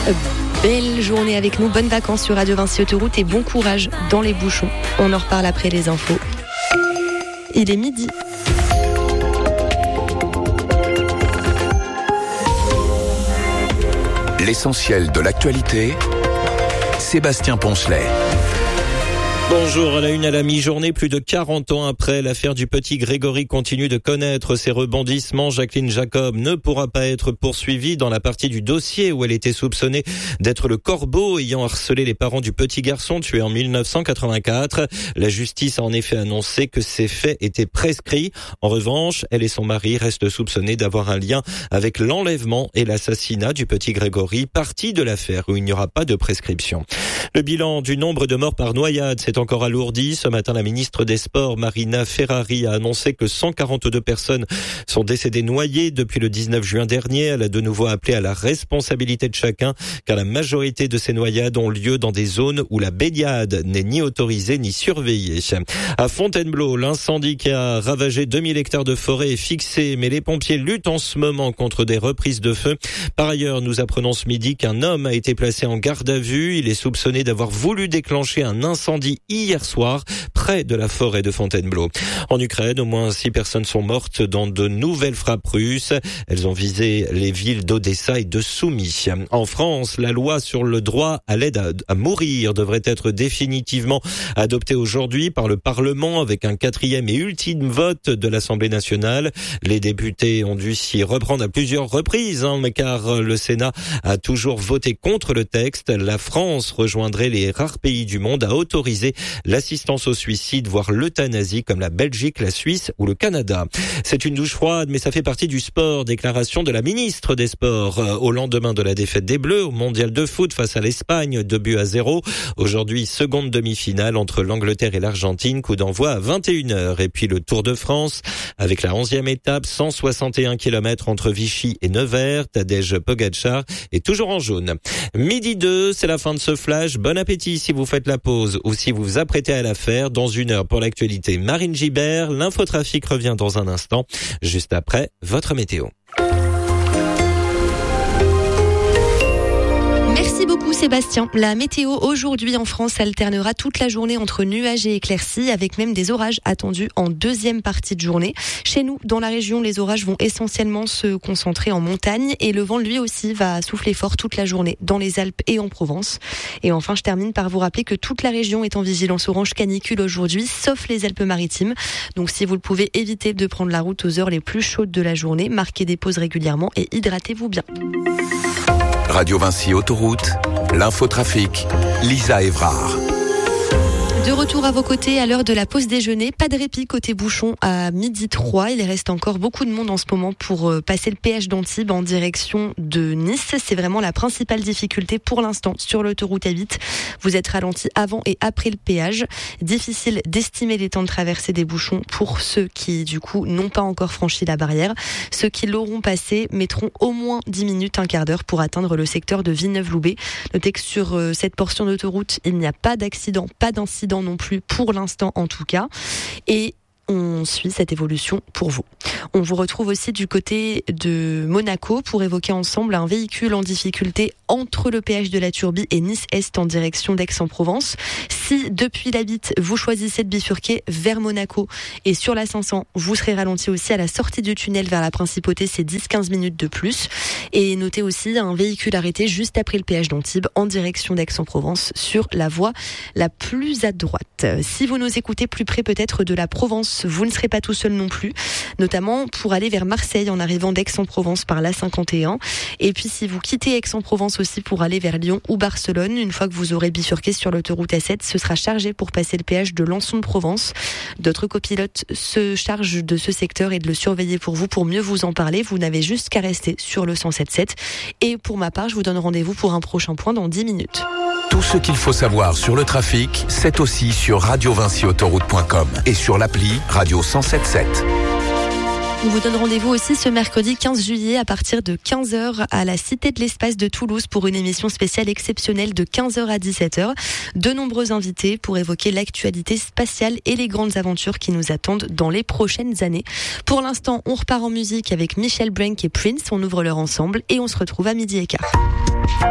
Belle journée avec nous, bonnes vacances sur Radio Vinci Autoroute et bon courage dans les bouchons. On en reparle après les infos. Il est midi. L'essentiel de l'actualité, Sébastien Poncelet. Bonjour, à la une à la mi-journée, plus de 40 ans après, l'affaire du petit Grégory continue de connaître ses rebondissements. Jacqueline Jacob ne pourra pas être poursuivie dans la partie du dossier où elle était soupçonnée d'être le corbeau ayant harcelé les parents du petit garçon tué en 1984. La justice a en effet annoncé que ces faits étaient prescrits. En revanche, elle et son mari restent soupçonnés d'avoir un lien avec l'enlèvement et l'assassinat du petit Grégory, partie de l'affaire où il n'y aura pas de prescription. Le bilan du nombre de morts par noyade s'est encore alourdi. Ce matin, la ministre des Sports, Marina Ferrari, a annoncé que 142 personnes sont décédées noyées depuis le 19 juin dernier. Elle a de nouveau appelé à la responsabilité de chacun, car la majorité de ces noyades ont lieu dans des zones où la baignade n'est ni autorisée ni surveillée. À Fontainebleau, l'incendie qui a ravagé 2000 hectares de forêt est fixé, mais les pompiers luttent en ce moment contre des reprises de feu. Par ailleurs, nous apprenons ce midi qu'un homme a été placé en garde à vue. Il est soupçonné d'avoir voulu déclencher un incendie hier soir près de la forêt de Fontainebleau. En Ukraine, au moins 6 personnes sont mortes dans de nouvelles frappes russes. Elles ont visé les villes d'Odessa et de Soumy. En France, la loi sur le droit à l'aide à mourir devrait être définitivement adoptée aujourd'hui par le Parlement avec un 4e et ultime vote de l'Assemblée nationale. Les députés ont dû s'y reprendre à plusieurs reprises, car le Sénat a toujours voté contre le texte. La France rejoindrait les rares pays du monde à autoriser l'assistance au suicide, voire l'euthanasie, comme la Belgique, la Suisse ou le Canada. C'est une douche froide, mais ça fait partie du sport. Déclaration de la ministre des Sports au lendemain de la défaite des Bleus au mondial de foot face à l'Espagne, 2-0. Aujourd'hui, seconde demi-finale entre l'Angleterre et l'Argentine, coup d'envoi à 21h. Et puis le Tour de France, avec la 11e étape, 161 km entre Vichy et Nevers. Tadej Pogačar est toujours en jaune. Midi 2, c'est la fin de ce flash. Bon appétit si vous faites la pause ou si vous vous apprêtez à la faire. Dans 1 heure pour l'actualité, Marine Gibert. L'infotrafic revient dans un instant, juste après votre météo. Merci beaucoup Sébastien. La météo aujourd'hui en France alternera toute la journée entre nuages et éclaircies, avec même des orages attendus en deuxième partie de journée. Chez nous, dans la région, les orages vont essentiellement se concentrer en montagne et le vent lui aussi va souffler fort toute la journée dans les Alpes et en Provence. Et enfin, je termine par vous rappeler que toute la région est en vigilance orange canicule aujourd'hui, sauf les Alpes-Maritimes. Donc si vous le pouvez, évitez de prendre la route aux heures les plus chaudes de la journée, marquez des pauses régulièrement et hydratez-vous bien. Radio Vinci Autoroute, l'infotrafic, Lisa Évrard. De retour à vos côtés à l'heure de la pause déjeuner. Pas de répit côté bouchon à 12h03. Il reste encore beaucoup de monde en ce moment pour passer le péage d'Antibes en direction de Nice. C'est vraiment la principale difficulté pour l'instant sur l'autoroute A8. Vous êtes ralenti avant et après le péage. Difficile d'estimer les temps de traversée des bouchons pour ceux qui, du coup, n'ont pas encore franchi la barrière. Ceux qui l'auront passé mettront au moins 10 minutes, un quart d'heure pour atteindre le secteur de Villeneuve-Loubet. Notez que sur cette portion d'autoroute, il n'y a pas d'accident, pas d'incident non plus pour l'instant en tout cas, et on suit cette évolution pour vous. On vous retrouve aussi du côté de Monaco pour évoquer ensemble un véhicule en difficulté entre le péage de la Turbie et Nice-Est en direction d'Aix-en-Provence. Si depuis la Bitte, vous choisissez de bifurquer vers Monaco et sur la 500, vous serez ralenti aussi à la sortie du tunnel vers la Principauté, c'est 10-15 minutes de plus. Et notez aussi un véhicule arrêté juste après le péage d'Antibes en direction d'Aix-en-Provence sur la voie la plus à droite. Si vous nous écoutez plus près peut-être de la Provence, vous ne serez pas tout seul non plus, notamment pour aller vers Marseille en arrivant d'Aix-en-Provence par l'A51. Et puis si vous quittez Aix-en-Provence aussi pour aller vers Lyon ou Barcelone, une fois que vous aurez bifurqué sur l'autoroute A7, ce sera chargé pour passer le péage de Lançon-de-Provence. D'autres copilotes se chargent de ce secteur et de le surveiller pour vous pour mieux vous en parler. Vous n'avez juste qu'à rester sur le 107.7. Et pour ma part, je vous donne rendez-vous pour un prochain point dans 10 minutes. Tout ce qu'il faut savoir sur le trafic, c'est aussi sur radiovinciautoroute.com et sur l'appli Radio 107.7. On vous donne rendez-vous aussi ce mercredi 15 juillet à partir de 15h à la Cité de l'Espace de Toulouse pour une émission spéciale exceptionnelle de 15h à 17h. De nombreux invités pour évoquer l'actualité spatiale et les grandes aventures qui nous attendent dans les prochaines années. Pour l'instant, on repart en musique avec Michel Brank et Prince. On ouvre leur ensemble et on se retrouve à 12h15.